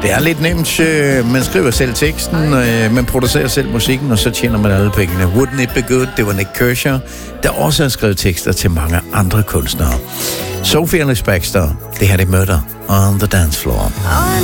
Det er lidt nemt. Man skriver selv teksten, man producerer selv musikken, og så tjener man alle pengene. Wouldn't It Be Good? Det var Nick Kershaw, der også har skrevet tekster til mange andre kunstnere. Sophie Ellis-Bextor, det her det Murder on the Dance Floor.